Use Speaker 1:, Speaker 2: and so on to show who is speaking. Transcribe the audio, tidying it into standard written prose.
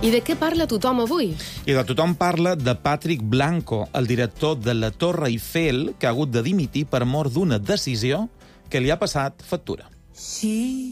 Speaker 1: I de què parla tothom avui?
Speaker 2: I de tothom parla de Patrick Blanco, el director de la Torre Eiffel, que ha hagut de dimitir per mor d'una decisió que li ha passat factura.
Speaker 3: Sí.